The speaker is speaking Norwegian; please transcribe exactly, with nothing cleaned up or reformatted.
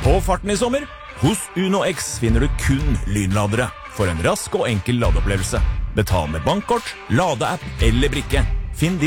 Få farten i sommer. Hos Uno X finner du kun lynladere for en rask og enkel ladeopplevelse. Betal med bankkort, ladeapp eller brikke. Finn din